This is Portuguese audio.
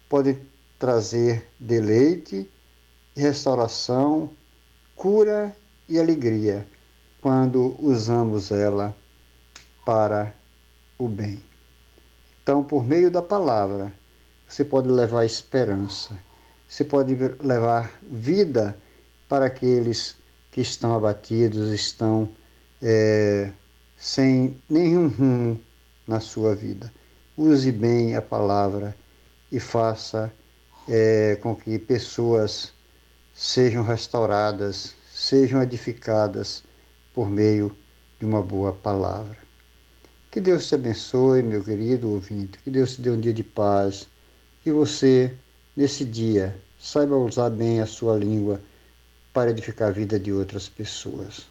podem trazer deleite, restauração, cura e alegria quando usamos ela para o bem. Então, por meio da palavra, você pode levar esperança, você pode levar vida para aqueles que estão abatidos, estão sem nenhum rumo na sua vida. Use bem a palavra e faça com que pessoas sejam restauradas, sejam edificadas por meio de uma boa palavra. Que Deus te abençoe, meu querido ouvinte. Que Deus te dê um dia de paz. Que você, nesse dia, saiba usar bem a sua língua para edificar a vida de outras pessoas.